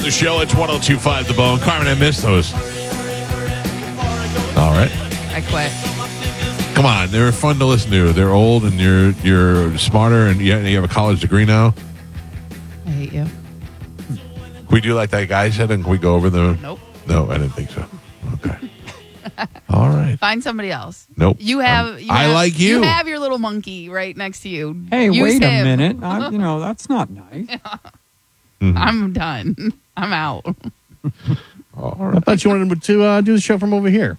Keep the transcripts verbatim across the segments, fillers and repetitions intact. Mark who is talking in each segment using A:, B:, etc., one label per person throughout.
A: The show, it's one oh two point five The Bone. Carmen, I missed those. All right.
B: I quit.
A: Come on, they're fun to listen to. They're old, and you're you're smarter, and you you have a college degree now.
B: I hate you.
A: We do like that guy said, and can we go over the...
B: Nope.
A: No, I didn't think so. Okay. All right.
B: Find somebody else.
A: Nope.
B: You have.
A: Um,
B: you
A: I
B: have-
A: like you.
B: You have your little monkey right next to you.
C: Hey,
B: Use
C: wait
B: him.
C: a minute. I, you know, that's not nice.
A: Mhm.
B: I'm done. I'm out.
A: All
D: I
A: right.
D: thought you wanted to uh, do the show from over here.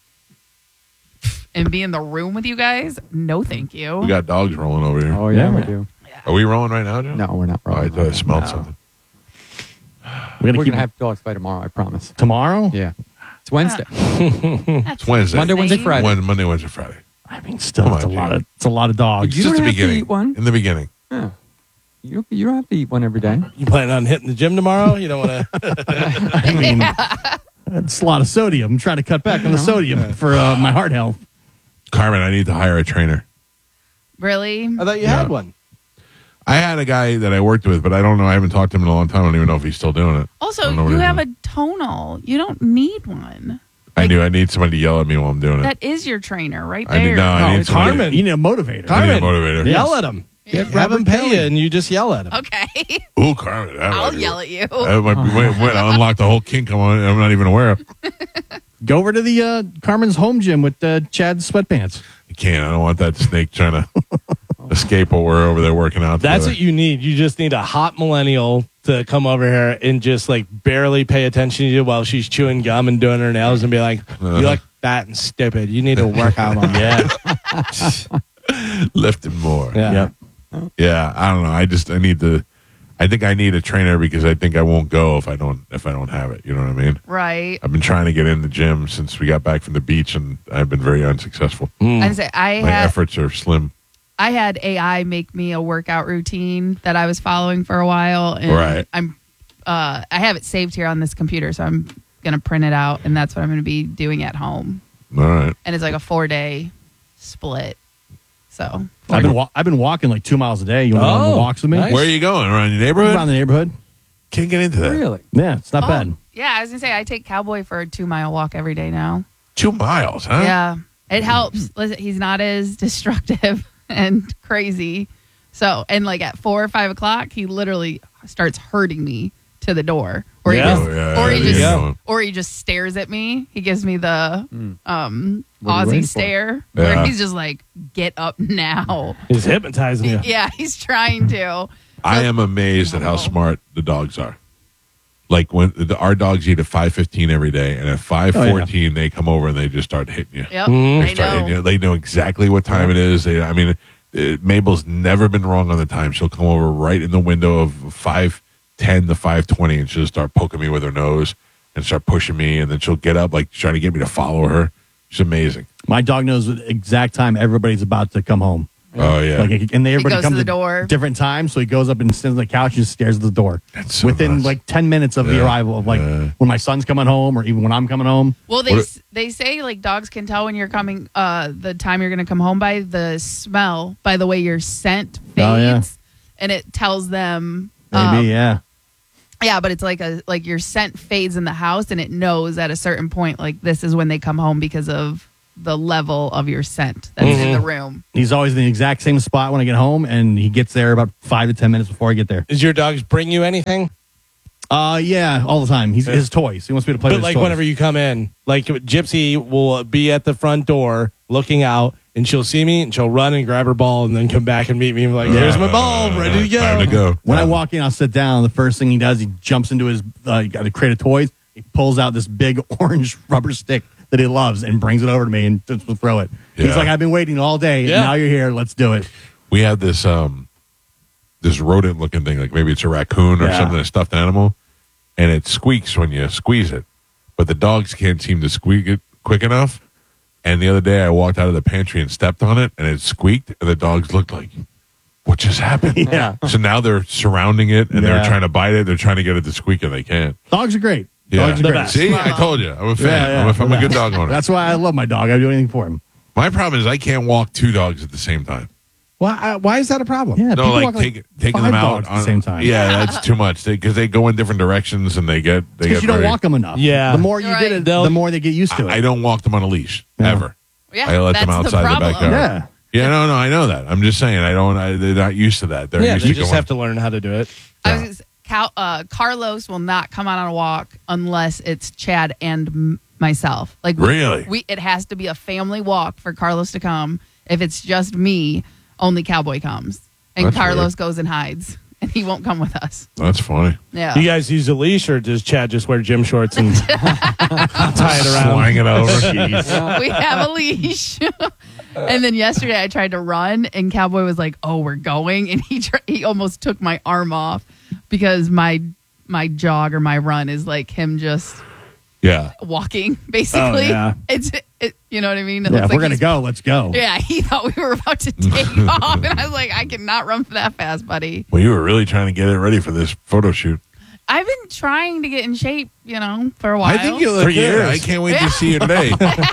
B: And be in the room with you guys? No, thank you.
A: We got dogs rolling over here.
C: Oh, yeah,
D: Yeah.
C: we do.
A: Are we rolling right now, Joe?
C: No, we're not
A: Oh, I
C: rolling.
A: thought I
C: right
A: smelled
C: now.
A: something.
D: We're
C: We're
D: gonna
C: going
D: keep
C: to have dogs by tomorrow, I promise.
D: tomorrow.
C: Yeah. It's Wednesday.
A: It's Wednesday.
C: Monday, Wednesday,
B: Insane.
C: Friday.
A: When, Monday, Wednesday, Friday.
D: I mean, still,
A: Come
D: it's
A: on,
D: a lot
A: Gene.
D: of it's a lot of dogs.
C: You
A: Just
C: don't
A: the
C: have to
A: beginning.
C: eat one.
A: In the beginning.
C: Yeah. You, you don't have to eat one every day.
E: You planning on hitting the gym tomorrow? You don't want to.
D: I mean, it's a lot of sodium. I'm trying to cut back on the sodium for uh, my heart health.
A: Carmen, I need to hire a trainer.
B: Really?
E: I thought you
A: Yeah.
E: had one.
A: I had a guy that I worked with, but I don't know. I haven't talked to him in a long time. I don't even know if he's still doing it. I
B: Also,
A: don't know what
B: you
A: he's
B: have
A: doing.
B: a tonal. You don't need one.
A: I knew I need somebody to yell at me while I'm doing it.
B: That is your trainer right
A: I need-
B: there.
A: no, I need
D: it's
A: somebody-
E: Carmen.
D: You need a motivator.
A: I need a
E: Carmen.
A: motivator.
D: Yeah.
E: Yell at him.
D: Get
E: Have
D: Robert
E: him pay
D: Kelly.
E: you, and you just yell at him.
B: Okay.
A: Ooh, Carmen. that
B: I'll
A: might be-
B: yell at you.
A: That might be, wait, wait, I unlocked the whole kink I'm, on, I'm not even aware of.
D: Go over to the uh, Carmen's home gym with uh, Chad's sweatpants.
A: I can't. I don't want that snake trying to escape while we're over there working out.
E: That's
A: together.
E: what you need. You just need a hot millennial to come over here and just like barely pay attention to you while she's chewing gum and doing her nails and be like,
A: Uh-huh.
E: "You look fat and stupid. You need to work out on that."
A: Lifting more.
E: Yeah.
D: Yep.
A: Yeah, I don't know. I just I need to. I think I need a trainer because I think I won't go if I don't if I don't have it. You know what I mean?
B: Right.
A: I've been trying to get in the gym since we got back from the beach, and I've been very unsuccessful.
B: I say I
A: My
B: had
A: efforts are slim.
B: I had A I make me a workout routine that I was following for a while, and
A: Right.
B: I'm uh, I have it saved here on this computer, so I'm gonna print it out, and that's what I'm gonna be doing at home.
A: All right.
B: And it's like a four day split. So
D: I've been wa- I've been walking like two miles a day. You want to go on
E: Oh,
D: the walks with me?
E: nice.
A: Where are you going? Around your neighborhood?
D: Around the neighborhood.
A: Can't get into that.
C: Really?
D: Yeah, it's not
B: Oh,
D: bad.
B: yeah, I was gonna say I take Cowboy for a two mile walk every day now.
A: Two miles, huh?
B: Yeah, it helps. Listen, he's not as destructive and crazy. So, and like at four or five o'clock, he literally starts herding me to the door, or
E: Yeah.
B: he just,
A: Oh, yeah,
B: or
A: yeah,
B: he
A: there
B: just,
A: you go.
B: or he just stares at me. He gives me the um
C: What are you waiting
B: Aussie
C: for?
B: stare,
A: Yeah.
B: where he's just like, "Get up now."
E: He's hypnotizing you.
B: Yeah, he's trying to.
A: I am amazed at how
B: Oh.
A: smart the dogs are. Like when the, our dogs eat at five fifteen every day, and at five fourteen they come over and they just start hitting you.
B: Yep,
E: Mhm.
B: I
A: Start hitting
B: know.
A: you. They know exactly what time it is. They, I mean, uh, Mabel's never been wrong on the time. She'll come over right in the window of five ten to five twenty, and she'll start poking me with her nose and start pushing me, and then she'll get up like trying to get me to follow her. She's amazing.
D: My dog knows the exact time everybody's about to come home.
A: Oh yeah,
D: Like, and they, everybody
B: goes to
D: comes
B: the
D: at
B: door.
D: different times, so he goes up and sits on the couch and stares at the door.
A: That's so
D: Within
A: nuts.
D: like ten minutes of the
A: Yeah.
D: arrival of like
A: Yeah.
D: when my son's coming home, or even when I'm coming home.
B: Well, they
A: What-
B: s they say like dogs can tell when you're coming, uh, the time you're going to come home by the smell, by the way your scent fades,
D: Oh, yeah.
B: and it tells them.
D: Maybe,
B: um,
D: yeah.
B: Yeah, but it's like a like your scent fades in the house, and it knows at a certain point like this is when they come home because of the level of your scent that's in the room.
D: He's always in the exact same spot when I get home, and he gets there about five to ten minutes before I get there.
E: Does your dogs bring you anything?
D: Uh, yeah, all the time. He's his toys. He wants me to play
E: But
D: with
E: like
D: his toys.
E: whenever you come in, like Gypsy will be at the front door looking out, and she'll see me, and she'll run and grab her ball, and then come back and meet me. And be like, "There's my ball, ready to go."
A: Time to go.
D: When I walk in, I'll sit down. The first thing he does, he jumps into his uh, got a crate of toys. He pulls out this big orange rubber stick that he loves and brings it over to me and just will throw it.
A: Yeah.
D: He's like, "I've been waiting all day.
E: Yeah.
D: Now you're here. Let's do it."
A: We have this um this rodent looking thing, like maybe it's a raccoon or
D: Yeah.
A: something, a stuffed animal, and it squeaks when you squeeze it. But the dogs can't seem to squeak it quick enough. And the other day I walked out of the pantry and stepped on it and it squeaked, and the dogs looked like, what just happened?
D: Yeah.
A: So now they're surrounding it and
D: Yeah.
A: they're trying to bite it. They're trying to get it to squeak and they can't.
D: Dogs are great.
A: Yeah.
D: Dogs are
E: The
D: great.
E: best.
A: See, I told you. I'm a fan.
D: Yeah, yeah.
A: I'm, a, I'm a good dog owner.
D: That's why I love my dog. I do anything for him.
A: My problem is I can't walk two dogs at the same time.
E: Why? Why is that a problem?
D: Yeah,
A: No,
D: people
A: like
D: walk
A: take, taking
D: five
A: them out
D: dogs at the same time.
A: Yeah, that's too much because they, they go in different directions and they get they
D: because
A: get
D: you don't
A: very-
D: walk them enough.
E: Yeah.
D: the more you
B: Right.
D: get it,
E: They'll-
D: the more they get used to it.
A: I, I don't walk them on a leash
D: Yeah.
A: ever.
B: Yeah,
A: I let
B: that's
A: them outside
B: the,
A: the
B: problem.
A: backyard.
D: yeah,
A: Yeah, no, no, I know that. I'm just saying I don't. I, they're not used to that. They're
E: Yeah,
A: used
E: they
A: to
E: just
A: going,
E: have to learn how to do it.
B: I was, Cal, uh, Carlos will not come out on a walk unless it's Chad and m- myself. Like we-
A: Really?
B: we it has to be a family walk for Carlos to come. If it's just me, only Cowboy comes, and
A: That's
B: Carlos
A: weird.
B: goes and hides, and he won't come with us.
A: That's funny.
B: Yeah,
E: You guys use a leash, or does Chad just wear gym shorts and tie it around?
A: Slang it over.
B: we have a leash. And then yesterday I tried to run, and Cowboy was like, "Oh, we're going," and he tr- he almost took my arm off because my my jog or my run is like him just
A: Yeah.
B: walking. Basically,
D: Oh, yeah.
B: it's it, you know what I mean. It
D: yeah.
B: looks
D: If
B: like
D: we're gonna
B: he's-
D: go, let's go.
B: Yeah, he thought we were about to take off, and I was like, "I cannot run that fast, buddy."
A: Well, you were really trying to get it ready for this photo shoot.
B: I've been trying to get in shape, you know, for a while.
A: I think you look
E: For
A: good.
E: years.
A: I can't wait
B: Yeah.
A: to see you today.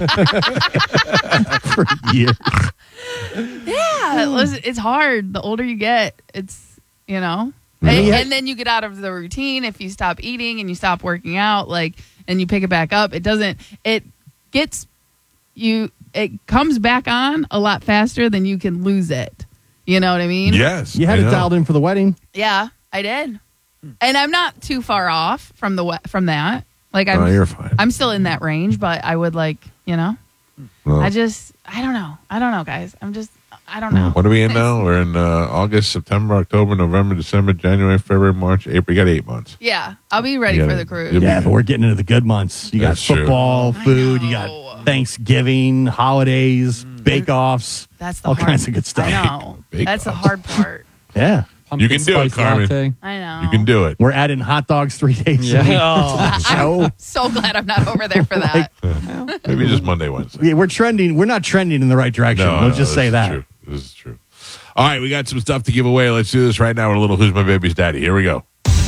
D: For years.
B: Yeah, listen, it's hard. The older you get, it's, you know.
A: Yeah.
B: And, and then you get out of the routine if you stop eating and you stop working out, like, and you pick it back up. It doesn't, it gets you, it comes back on a lot faster than you can lose it. You know what I mean?
A: Yes.
D: You had
A: I
D: it
A: know.
D: dialed in for the wedding.
B: Yeah, I did. And I'm not too far off from the we- from that. Like I'm
A: No, you're fine.
B: I'm still in that range, but I would like, you know.
A: Well,
B: I just I don't know. I don't know, guys. I'm just I don't know.
A: what are we in now? We're in uh, August, September, October, November, December, January, February, March, April. You got eight months.
B: Yeah, I'll be ready
A: Yeah,
B: for the cruise.
A: you'll be-
D: Yeah, but we're getting into the good months. You got
A: That's true.
D: football,
B: I
D: food. You
B: know.
D: got Thanksgiving, holidays, bake-offs.
B: That's the
D: all
B: hard,
D: kinds of good stuff.
B: I know.
A: Bake
B: That's the
A: offs.
B: hard part.
D: Yeah,
A: You can do it,
C: spice
A: Carmen.
C: latte.
B: I know.
A: You can do it.
D: we're adding hot dogs three days a
C: Yeah.
D: week.
E: Oh,
D: So
B: So glad I'm not over there for that.
A: Maybe just Monday, Wednesday.
D: yeah, we're trending. We're not trending in the right direction.
A: No,
D: We'll
A: no,
D: just
A: this
D: say
A: is
D: that.
A: True. This is true. All right, we got some stuff to give away. Let's do this right now with a little Who's My Baby's Daddy. Here we go.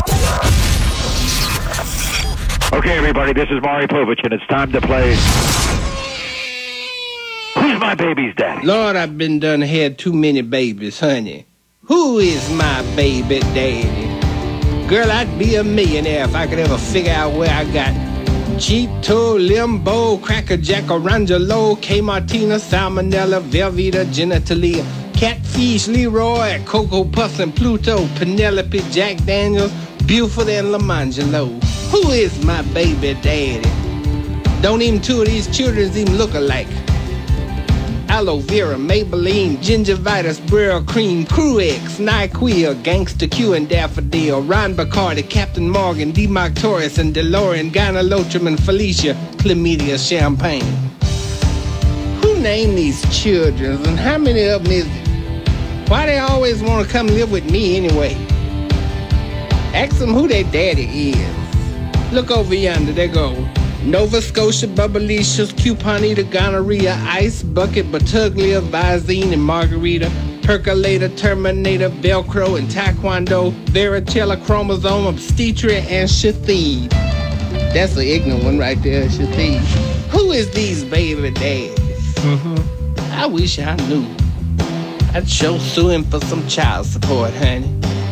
F: Okay, everybody, this is Maury Povich, and it's time to play Who's My Baby's Daddy?
G: Lord, I've been done had too many babies, honey. Who is my baby daddy? Girl, I'd be a millionaire if I could ever figure out where I got Cheeto, Limbo, Cracker Jack, Orangelo, K Martina, Salmonella, Velveeta, Genitalia, Catfish, Leroy, Cocoa Puffs and Pluto, Penelope, Jack Daniels, Buford and Lamangelo. Who is my baby daddy? Don't even two of these children even look alike. Aloe Vera, Maybelline, Gingivitis, Brill Cream, Cruix, NyQuil, Gangsta Q and Daffodil, Ron Bacardi, Captain Morgan, D-Mark Torres and DeLorean, Gynolotrum and Felicia, Chlamydia Champagne. Who named these children and how many of them is it? Why they always want to come live with me anyway? Ask them who their daddy is. Look over yonder, they go. Nova Scotia, Bubblicious, Cuponita, Gonorrhea, Ice Bucket, Batuglia, Visine, and Margarita, Percolator, Terminator, Velcro, and Taekwondo, Varicella, Chromosome, Obstetria, and Shathid. That's an ignorant one right there, Shathid. Who is these baby daddies? Mm-hmm. I wish I knew. I'd show sue him for some child support, honey.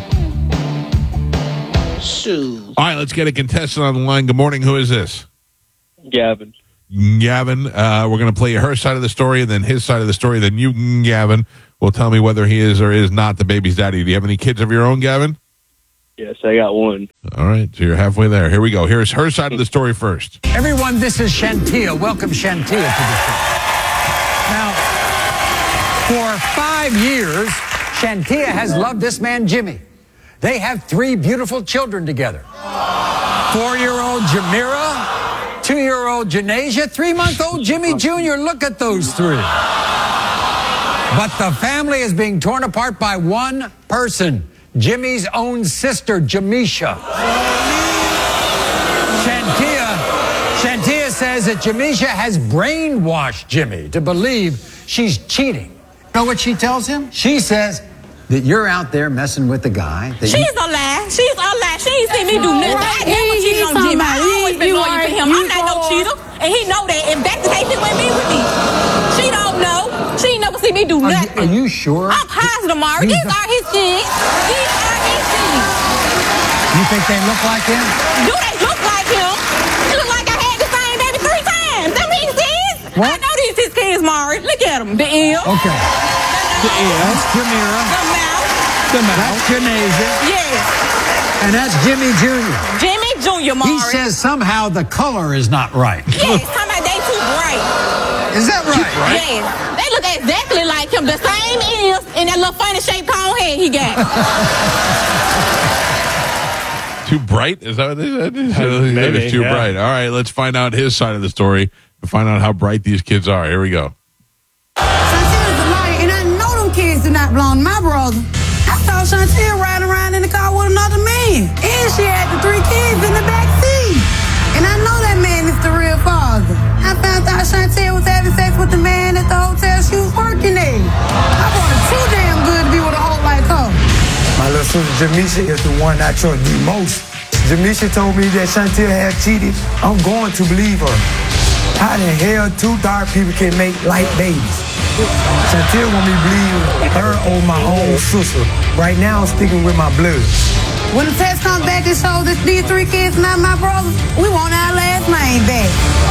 G: Shoot.
A: All right, let's get a contestant on the line. Good morning. Who is this?
H: Gavin.
A: Gavin. Uh, we're going to play her side of the story and then his side of the story. Then you, Gavin, will tell me whether he is or is not the baby's daddy. Do you have any kids of your own, Gavin?
H: Yes, I got one.
A: All right, so you're halfway there. Here we go. Here's her side of the story first.
I: Everyone, this is Shantia. Welcome Shantia to the show. Now, for five years, Shantia has loved this man, Jimmy. They have three beautiful children together. Four-year-old Jamira, two-year-old Janasia, three-month-old Jimmy Junior Look at those three. But the family is being torn apart by one person, Jimmy's own sister, Jamisha. Shantia, Shantia says that Jamisha has brainwashed Jimmy to believe she's cheating. Know what she tells him? She says that you're out there messing with the guy. That
J: She's
I: you-
J: a lie. She's a lie. She ain't seen me do nothing. I never cheated on Jimmy. I always been loyal to him. I'm not no cheater. And he know that. And back to case he went me with me. She don't know. She ain't never seen me me do
I: Are you,
J: nothing.
I: are you sure?
J: I'm positive, Mari. These are his kids. These are his kids.
I: You think they look like him?
J: Do they look like him? It look like I had the same baby three times. That means kids.
I: What?
J: I know these his kids, Mari. Look at them. The ear,
I: Okay.
J: the ear,
I: That's Jamira.
J: the mouth.
I: The That's Janasia.
J: Yes.
I: And that's Jimmy Junior
J: Jimmy Junior, Mari.
I: He says somehow the color is not right.
J: Yes, how about they too bright?
I: Is that right?
J: Yes. They look exactly like him. The same ears and that little funny shaped cone head he got.
A: Too bright? Is that what they said?
E: Maybe,
A: It's too
E: yeah.
A: bright. All right, let's find out his side of the story and find out how bright these kids are. Here we go.
K: Chantel's a liar, and I know them kids do not belong to my brother. I saw Chantel riding around in the car with another man, and she had the three kids in the back seat. And I know that man is the real father. I found out Chantel was having sex with the man at the hotel she was working at. I wanted too damn good to be with a hoe like her.
L: My little sister Jamisha is the one I trust the most. Jamisha told me that Chantel had cheated. I'm going to believe her. How the hell two dark people can make light babies? Chantel want me to believe her over my own sister. Right now I'm sticking with my blood.
K: When the test comes back and shows that these three kids not my brothers, we want our last name back.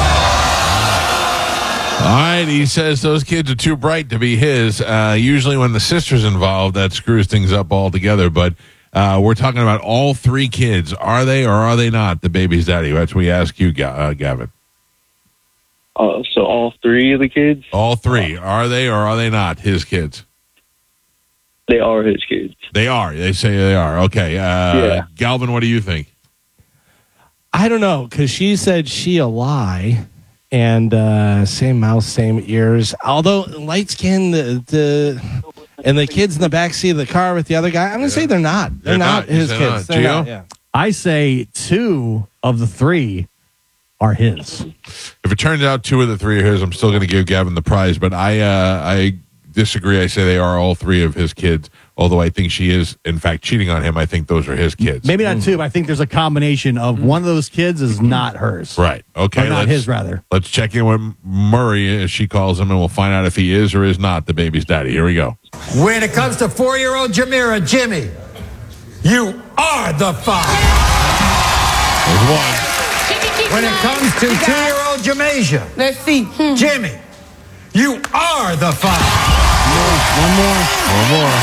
A: All right, he says those kids are too bright to be his. Uh, usually when the sister's involved, that screws things up altogether. But uh, we're talking about all three kids. Are they or are they not the baby's daddy? That's what we ask you, Ga- uh, Gavin.
H: Uh, so all three of the kids,
A: All three. Are they or are they not his kids?
H: they are his kids.
A: They are. They say they are. Okay. Uh,
H: Yeah.
A: Galvin, what do you think?
E: I don't know, because she said she'll lie, and uh, same mouth, same ears. Although light skin, the, the and the kids in the back seat of the car with the other guy, I'm gonna say they're not. They're,
A: They're
E: not,
A: not. You
E: his
A: say
E: kids.
A: not.
E: They're
A: Gio?
E: not, yeah.
D: I say two of the three are his.
A: If it turns out two of the three are his, I'm still going to give Gavin the prize. But I, uh, I disagree. I say they are all three of his kids. Although I think she is, in fact, cheating on him. I think those are his kids.
D: Maybe not two, but I think there's a combination of one of those kids is not hers.
A: Right. Okay.
D: Or not
A: let's-
D: his, rather.
A: Let's check in with Murray, as she calls him, and we'll find out if he is or is not the baby's daddy. Here we go.
I: When it comes to four-year-old Jamira, Jimmy, you are the father.
A: There's one.
I: When it comes to two-year-old Jamasia,
K: Let's see. Hmm.
I: Jimmy, you are the father.
D: One more.
A: One more.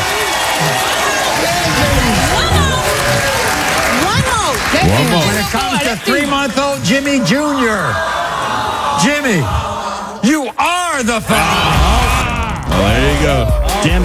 J: One more.
A: One more.
I: When it comes to three-month-old Jimmy Junior, Jimmy, you are the father.
A: Well, there you go.
D: Damn